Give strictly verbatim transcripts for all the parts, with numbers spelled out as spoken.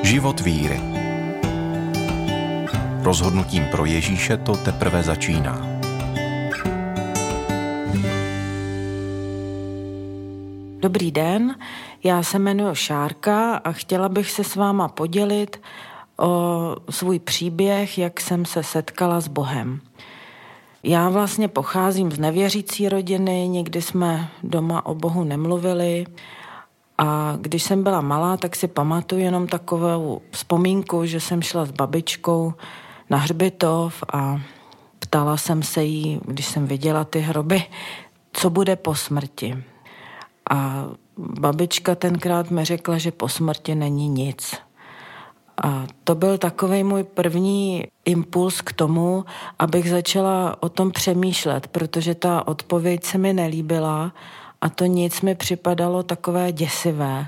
Život víry. Rozhodnutím pro Ježíše to teprve začíná. Dobrý den, já se jmenuji Šárka a chtěla bych se s váma podělit o svůj příběh, jak jsem se setkala s Bohem. Já vlastně pocházím z nevěřící rodiny, nikdy jsme doma o Bohu nemluvili a když jsem byla malá, tak si pamatuju jenom takovou vzpomínku, že jsem šla s babičkou na hřbitov a ptala jsem se jí, když jsem viděla ty hroby, co bude po smrti. A babička tenkrát mi řekla, že po smrti není nic. A to byl takovej můj první impuls k tomu, abych začala o tom přemýšlet, protože ta odpověď se mi nelíbila a to nic mi připadalo takové děsivé,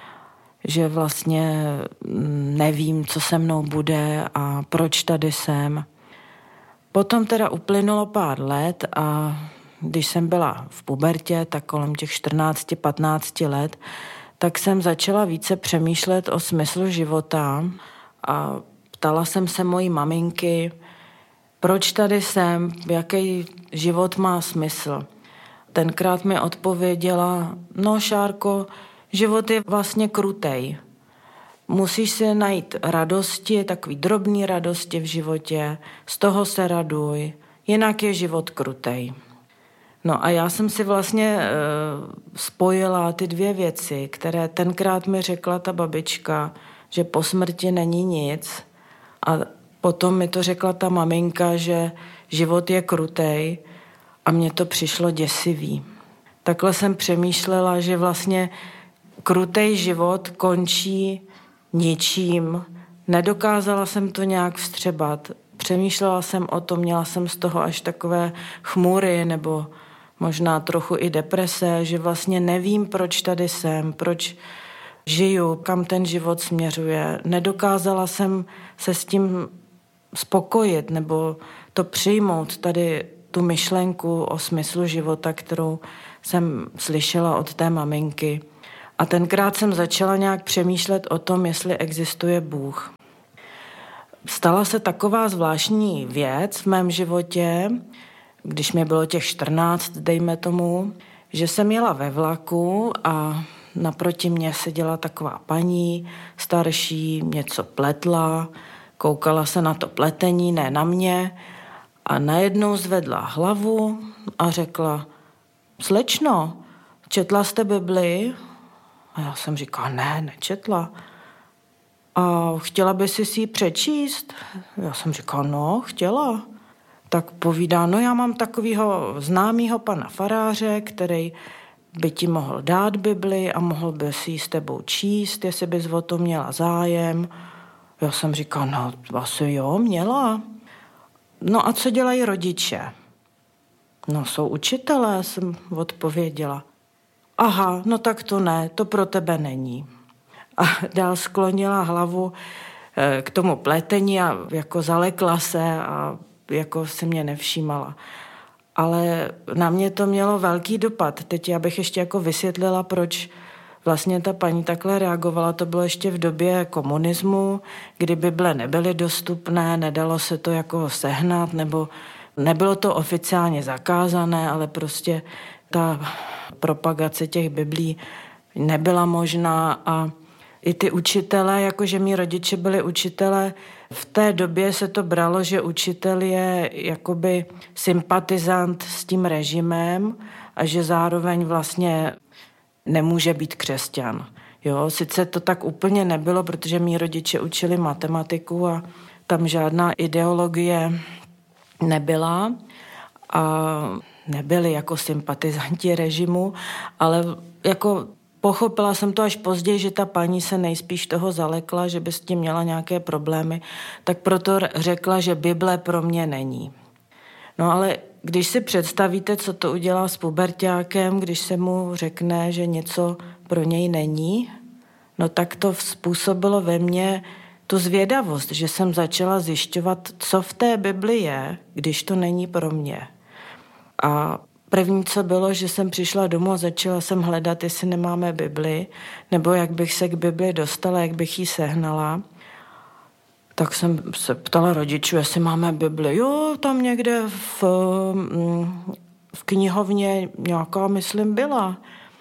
že vlastně nevím, co se mnou bude a proč tady jsem. Potom teda uplynulo pár let a když jsem byla v pubertě, tak kolem těch čtrnáct patnáct let, tak jsem začala více přemýšlet o smyslu života a ptala jsem se mojí maminky, proč tady jsem, jaký život má smysl. Tenkrát mi odpověděla, no Šárko, život je vlastně krutej. Musíš si najít radosti, takový drobný radosti v životě, z toho se raduj, jinak je život krutej. No a já jsem si vlastně e, spojila ty dvě věci, které tenkrát mi řekla ta babička, že po smrti není nic a potom mi to řekla ta maminka, že život je krutej a mně to přišlo děsivý. Takhle jsem přemýšlela, že vlastně krutej život končí ničím. Nedokázala jsem to nějak vstřebat. Přemýšlela jsem o tom, měla jsem z toho až takové chmury nebo možná trochu i deprese, že vlastně nevím, proč tady jsem, proč žiju, kam ten život směřuje. Nedokázala jsem se s tím spokojit nebo to přijmout, tady tu myšlenku o smyslu života, kterou jsem slyšela od té maminky. A tenkrát jsem začala nějak přemýšlet o tom, jestli existuje Bůh. Stala se taková zvláštní věc v mém životě, když mi bylo těch čtrnáct, dejme tomu, že jsem jela ve vlaku a naproti mě seděla taková paní starší, něco pletla, koukala se na to pletení, ne na mě a najednou zvedla hlavu a řekla, slečno, četla jste Bibli? A já jsem říkala, ne, nečetla. A chtěla by si si ji přečíst? Já jsem říkala, no, chtěla. Tak povídá, no já mám takového známého pana faráře, který by ti mohl dát Bibli a mohl by si ji s tebou číst, jestli bys o to měla zájem. Já jsem říkala, no asi jo, měla. No a co dělají rodiče? No jsou učitelé, jsem odpověděla. Aha, no tak to ne, to pro tebe není. A dál sklonila hlavu k tomu pletení a jako zalekla se a jako si mě nevšímala. Ale na mě to mělo velký dopad. Teď já bych ještě jako vysvětlila, proč vlastně ta paní takhle reagovala. To bylo ještě v době komunismu, kdy Bible nebyly dostupné, nedalo se to jako sehnat, nebo nebylo to oficiálně zakázané, ale prostě ta propagace těch Biblí nebyla možná a i ty učitelé, jakože mí rodiče byli učitelé, v té době se to bralo, že učitel je jakoby sympatizant s tím režimem a že zároveň vlastně nemůže být křesťan. Jo, sice to tak úplně nebylo, protože mí rodiče učili matematiku a tam žádná ideologie nebyla a nebyli jako sympatizanti režimu, ale jako pochopila jsem to až později, že ta paní se nejspíš toho zalekla, že by s tím měla nějaké problémy, tak proto řekla, že Bible pro mě není. No ale když si představíte, co to udělá s puberťákem, když se mu řekne, že něco pro něj není, no tak to způsobilo ve mně tu zvědavost, že jsem začala zjišťovat, co v té Bibli je, když to není pro mě. A první, co bylo, že jsem přišla domů a začala jsem hledat, jestli nemáme Bibli, nebo jak bych se k Bibli dostala, jak bych ji sehnala. Tak jsem se ptala rodičů, jestli máme Bibli. Jo, tam někde v, v knihovně nějaká, myslím, byla.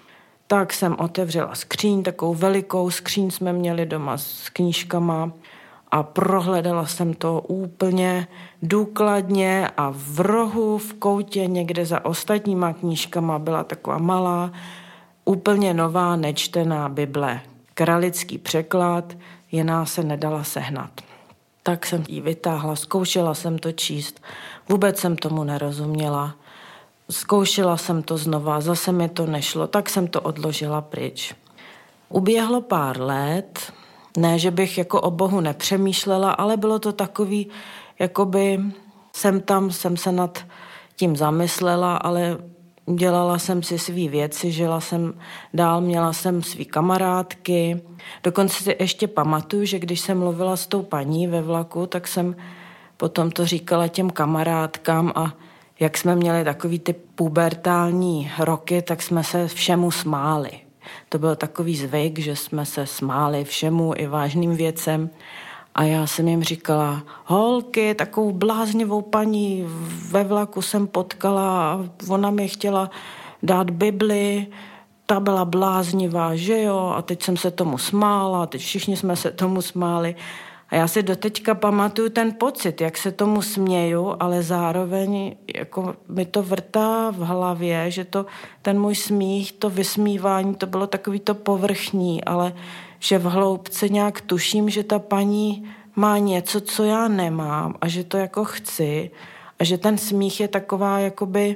Tak jsem otevřela skříň, takovou velikou skříň jsme měli doma s knížkama a prohledala jsem to úplně důkladně a v rohu, v koutě, někde za ostatníma knížkama byla taková malá, úplně nová, nečtená Bible. Kralický překlad, jiná se nedala sehnat. Tak jsem ji vytáhla, zkoušela jsem to číst, vůbec jsem tomu nerozuměla. Zkoušela jsem to znova, zase mi to nešlo, tak jsem to odložila pryč. Uběhlo pár let, ne, že bych jako o Bohu nepřemýšlela, ale bylo to takový, jakoby jsem tam, jsem se nad tím zamyslela, ale dělala jsem si svý věci, žila jsem dál, měla jsem svý kamarádky. Dokonce si ještě pamatuju, že když jsem mluvila s tou paní ve vlaku, tak jsem potom to říkala těm kamarádkám a jak jsme měli takový ty pubertální roky, tak jsme se všemu smáli. To byl takový zvyk, že jsme se smáli všemu i vážným věcem. A já jsem jim říkala, holky, takovou bláznivou paní ve vlaku jsem potkala a ona mi chtěla dát Bibli, ta byla bláznivá, že jo, a teď jsem se tomu smála, teď všichni jsme se tomu smáli. A já si doteďka pamatuju ten pocit, jak se tomu směju, ale zároveň jako mi to vrtá v hlavě, že to, ten můj smích, to vysmívání, to bylo takový to povrchní, ale že v hloubce nějak tuším, že ta paní má něco, co já nemám a že to jako chci a že ten smích je taková jakoby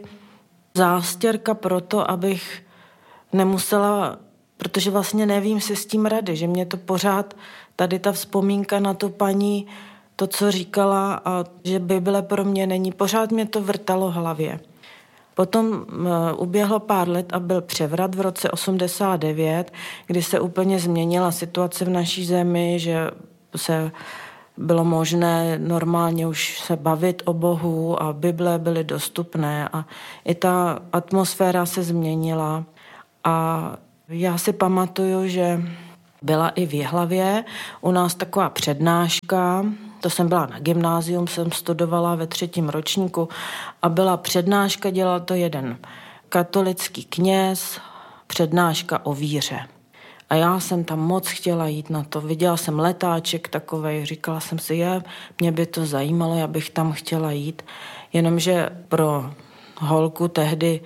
zástěrka pro to, abych nemusela, protože vlastně nevím si s tím rady, že mě to pořád, tady ta vzpomínka na tu paní, to, co říkala a že Bible pro mě není, pořád mě to vrtalo v hlavě. Potom uh, uběhlo pár let a byl převrat v roce osmdesát devět, kdy se úplně změnila situace v naší zemi, že se bylo možné normálně už se bavit o Bohu a Bible byly dostupné a i ta atmosféra se změnila. A já si pamatuju, že byla i v Jihlavě u nás taková přednáška, to jsem byla na gymnázium, jsem studovala ve třetím ročníku a byla přednáška, dělal to jeden katolický kněz, přednáška o víře. A já jsem tam moc chtěla jít na to. Viděla jsem letáček takovej, říkala jsem si, je, mě by to zajímalo, já bych tam chtěla jít. Jenomže pro holku tehdy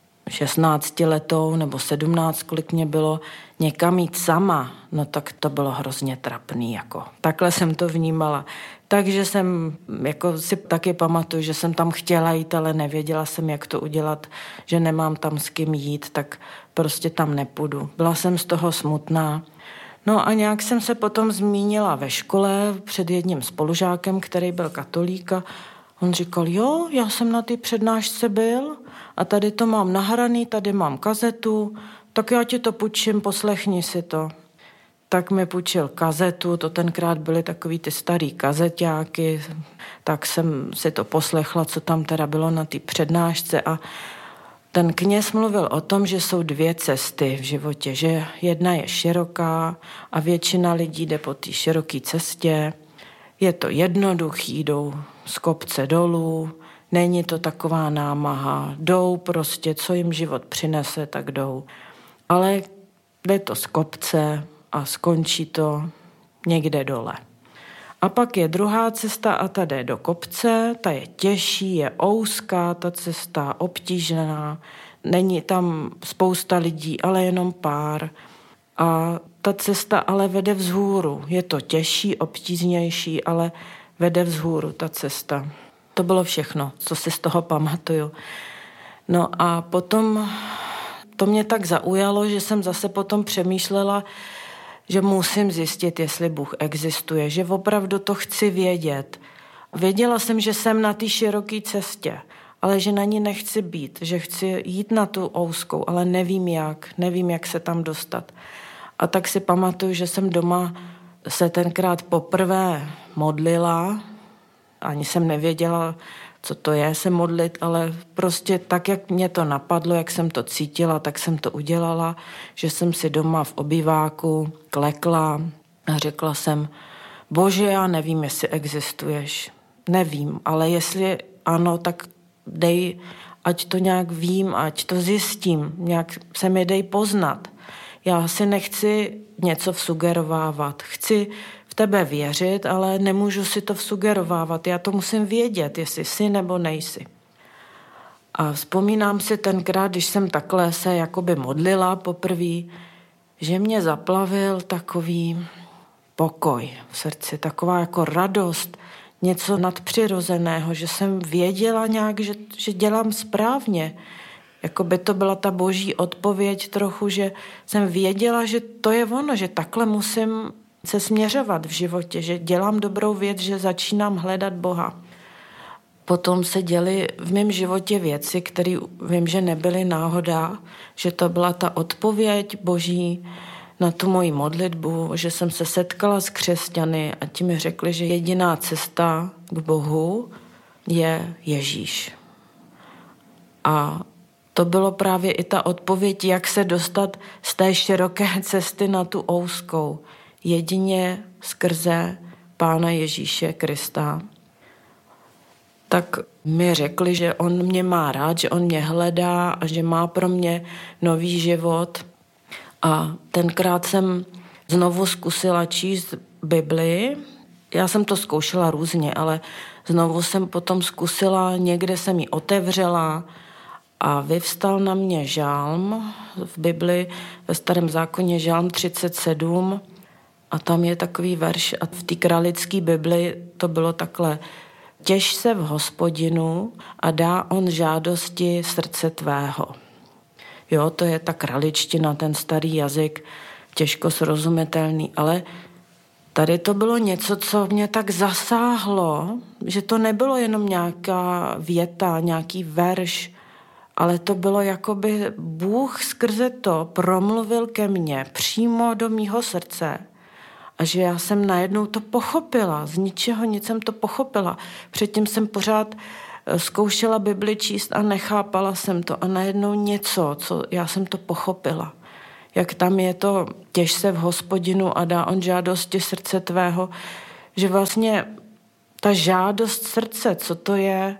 šestnáctiletou nebo sedmnáct, kolik mě bylo, někam jít sama, no tak to bylo hrozně trapný. Jako. Takhle jsem to vnímala. Takže jsem jako si taky pamatuju, že jsem tam chtěla jít, ale nevěděla jsem, jak to udělat, že nemám tam s kým jít, tak prostě tam nepůjdu. Byla jsem z toho smutná. No a nějak jsem se potom zmínila ve škole před jedním spolužákem, který byl katolík a on říkal, jo, já jsem na té přednášce byl a tady to mám nahraný, tady mám kazetu, tak já ti to půjčím, poslechni si to. Tak mi půjčil kazetu, to tenkrát byly takový ty starý kazeťáky, tak jsem si to poslechla, co tam teda bylo na té přednášce a ten kněz mluvil o tom, že jsou dvě cesty v životě, že jedna je široká a většina lidí jde po té široké cestě. Je to jednoduchý, jdou z kopce dolů, není to taková námaha, jdou prostě, co jim život přinese, tak jdou. Ale jde to z kopce a skončí to někde dole. A pak je druhá cesta a ta jde do kopce, ta je těžší, je ouzká, ta cesta obtížná, není tam spousta lidí, ale jenom pár. A ta cesta ale vede vzhůru, je to těžší, obtížnější, ale vede vzhůru ta cesta. To bylo všechno, co si z toho pamatuju. No a potom to mě tak zaujalo, že jsem zase potom přemýšlela, že musím zjistit, jestli Bůh existuje, že opravdu to chci vědět. Věděla jsem, že jsem na té široké cestě, ale že na ní nechci být, že chci jít na tu ouzkou, ale nevím jak, nevím, jak se tam dostat. A tak si pamatuju, že jsem doma se tenkrát poprvé modlila, ani jsem nevěděla, co to je se modlit, ale prostě tak, jak mě to napadlo, jak jsem to cítila, tak jsem to udělala, že jsem si doma v obýváku klekla a řekla jsem, Bože, já nevím, jestli existuješ. Nevím, ale jestli ano, tak dej, ať to nějak vím, ať to zjistím, nějak se mi dej poznat. Já si nechci něco vsugerovávat. Chci v tebe věřit, ale nemůžu si to vsugerovávat. Já to musím vědět, jestli jsi nebo nejsi. A vzpomínám si tenkrát, když jsem takhle se jakoby modlila poprvé, že mě zaplavil takový pokoj v srdci, taková jako radost, něco nadpřirozeného, že jsem věděla nějak, že, že dělám správně. Jako by to byla ta boží odpověď trochu, že jsem věděla, že to je ono, že takhle musím se směřovat v životě, že dělám dobrou věc, že začínám hledat Boha. Potom se děly v mém životě věci, které vím, že nebyly náhoda, že to byla ta odpověď boží na tu moji modlitbu, že jsem se setkala s křesťany a ti mi řekli, že jediná cesta k Bohu je Ježíš. A to bylo právě i ta odpověď, jak se dostat z té široké cesty na tu ouzkou. Jedině skrze Pána Ježíše Krista. Tak mi řekli, že on mě má rád, že on mě hledá a že má pro mě nový život. A tenkrát jsem znovu zkusila číst Bibli. Já jsem to zkoušela různě, ale znovu jsem potom zkusila, někde jsem ji otevřela a vyvstal na mě žálm v Bibli, ve Starém zákoně žálm třicet sedm a tam je takový verš a v té králické Bibli to bylo takhle: Těš se v Hospodinu a dá on žádosti srdce tvého. Jo, to je ta kraličtina, ten starý jazyk, těžko srozumitelný, ale tady to bylo něco, co mě tak zasáhlo, že to nebylo jenom nějaká věta, nějaký verš, ale to bylo, jakoby Bůh skrze to promluvil ke mně přímo do mýho srdce. A že já jsem najednou to pochopila, z ničeho nic jsem to pochopila. Předtím jsem pořád zkoušela Bibli číst a nechápala jsem to. A najednou něco, co já jsem to pochopila. Jak tam je to, těš se v Hospodinu a dá on žádosti srdce tvého, že vlastně ta žádost srdce, co to je,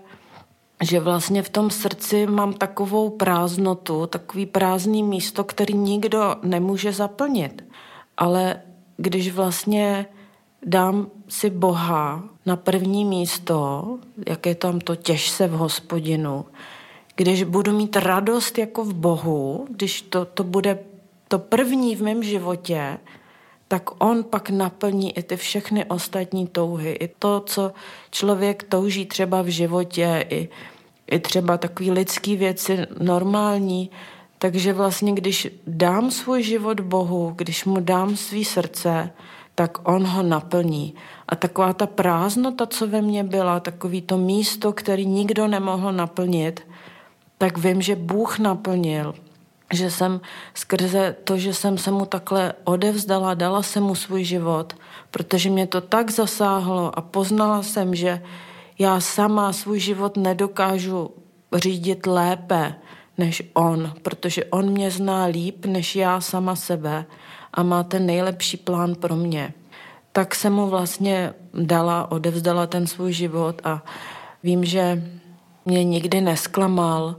že vlastně v tom srdci mám takovou prázdnotu, takový prázdný místo, který nikdo nemůže zaplnit. Ale když vlastně dám si Boha na první místo, jak je tam to těš se v Hospodinu, když budu mít radost jako v Bohu, když to, to bude to první v mém životě, tak on pak naplní i ty všechny ostatní touhy. I to, co člověk touží třeba v životě, i, i třeba takový lidský věci normální. Takže vlastně, když dám svůj život Bohu, když mu dám svý srdce, tak on ho naplní. A taková ta prázdnota, co ve mně byla, takový to místo, který nikdo nemohl naplnit, tak vím, že Bůh naplnil. Že jsem skrze to, že jsem se mu takhle odevzdala, dala jsem mu svůj život, protože mě to tak zasáhlo a poznala jsem, že já sama svůj život nedokážu řídit lépe než on, protože on mě zná líp než já sama sebe a má ten nejlepší plán pro mě. Tak jsem mu vlastně dala, odevzdala ten svůj život a vím, že mě nikdy nesklamal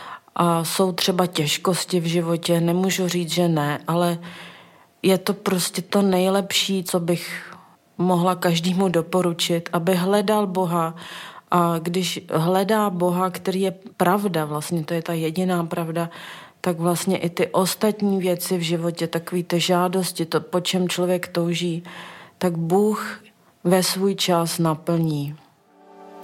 a jsou třeba těžkosti v životě, nemůžu říct, že ne, ale je to prostě to nejlepší, co bych mohla každému doporučit, aby hledal Boha. A když hledá Boha, který je pravda, vlastně to je ta jediná pravda, tak vlastně i ty ostatní věci v životě, takový ty žádosti, to, po čem člověk touží, tak Bůh ve svůj čas naplní.